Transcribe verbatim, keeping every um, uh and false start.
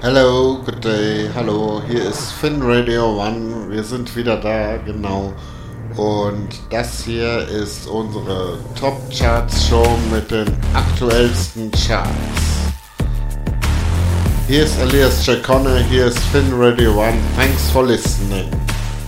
Hello, good day, hallo, hier ist Finn Radio One, wir sind wieder da, genau. Und das hier ist unsere Top Charts Show mit den aktuellsten Charts. Hier ist Elias Jacone, hier ist Finn Radio One, thanks for listening.